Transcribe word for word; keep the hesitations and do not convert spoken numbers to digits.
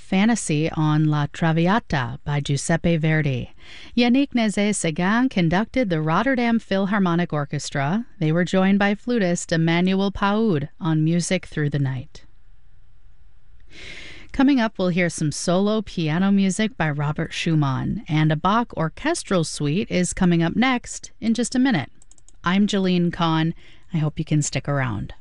Fantasy on La Traviata by Giuseppe Verdi. Yannick Nézet-Séguin conducted the Rotterdam Philharmonic Orchestra. They were joined by flutist Emmanuel Paoud on Music Through the Night. Coming up, we'll hear some solo piano music by Robert Schumann, and a Bach orchestral suite is coming up next in just a minute. I'm Jeline Kahn. I hope you can stick around.